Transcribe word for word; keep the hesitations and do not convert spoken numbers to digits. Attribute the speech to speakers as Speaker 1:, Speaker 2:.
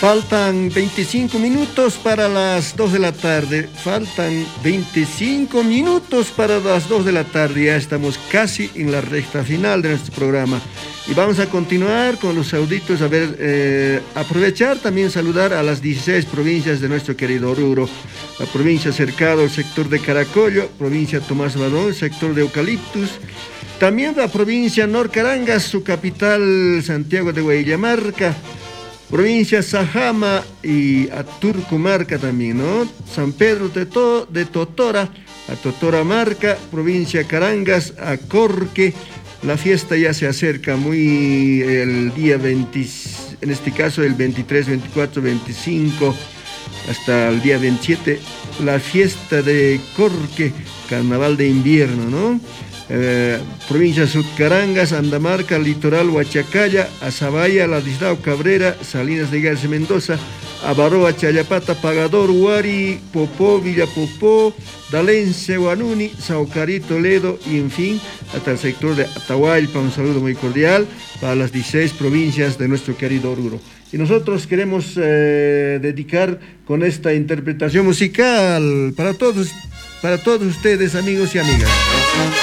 Speaker 1: Faltan veinticinco minutos para las dos de la tarde. Faltan veinticinco minutos para las dos de la tarde. Ya estamos casi en la recta final de nuestro programa. Y vamos a continuar con los auditos. A ver, eh, aprovechar también saludar a las dieciséis provincias de nuestro querido Oruro. La provincia Cercado, el sector de Caracollo, provincia Tomás Badón, sector de Eucaliptus. También la provincia Norcarangas, su capital Santiago de Guayamarca. Provincia Sajama y Aturcumarca también, ¿no? San Pedro de, to, de Totora, a Totoramarca, provincia Carangas, a Corque. La fiesta ya se acerca muy el día veinte, en este caso el veintitrés, veinticuatro, veinticinco, hasta el día veintisiete, la fiesta de Corque, carnaval de invierno, ¿no? Eh, provincia Sudcarangas, Andamarca, Litoral, Huachacalla, Azabaya, Ladislao Cabrera, Salinas de Garza Mendoza, Avaroa, Chayapata, Pagador, Huari, Popó, Villa Popó, Dalense, Guanuni, Saucarí, Toledo y en fin, hasta el sector de Atahualpa. Un saludo muy cordial para las dieciséis provincias de nuestro querido Oruro. Y nosotros queremos eh, dedicar con esta interpretación musical para todos, para todos ustedes, amigos y amigas.